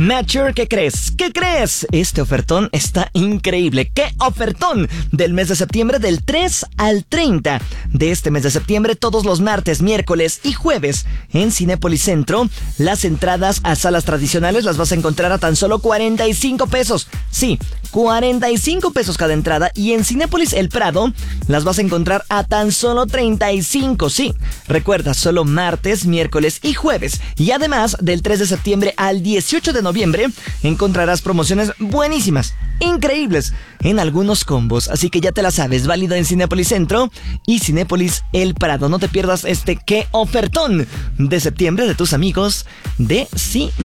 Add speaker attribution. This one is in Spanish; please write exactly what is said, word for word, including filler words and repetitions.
Speaker 1: Nature, ¿qué crees? ¿Qué crees? Este ofertón está increíble. ¡Qué ofertón! Del mes de septiembre, del tres al treinta de este mes de septiembre, todos los martes, miércoles y jueves en Cinépolis Centro, las entradas a salas tradicionales las vas a encontrar a tan solo cuarenta y cinco pesos. Sí, cuarenta y cinco pesos cada entrada, y en Cinépolis El Prado las vas a encontrar a tan solo treinta y cinco. Sí, recuerda, solo martes, miércoles y jueves. Y además, del tres de septiembre al dieciocho de noviembre encontrarás promociones buenísimas, increíbles, en algunos combos. Así que ya te la sabes, válido en Cinépolis Centro y Cinépolis El Prado. No te pierdas este qué ofertón de septiembre de tus amigos de Cinépolis.